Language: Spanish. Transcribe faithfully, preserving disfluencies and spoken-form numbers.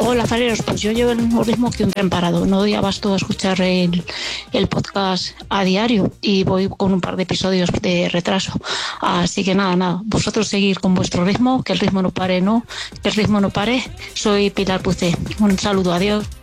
Hola, fareros, pues yo llevo el mismo ritmo que un tren parado. No doy abasto a escuchar el, el podcast a diario y voy con un par de episodios de retraso. Así que nada, nada, vosotros seguir con vuestro ritmo, que el ritmo no pare, no, que el ritmo no pare. Soy Pilar Pucé. Un saludo, adiós.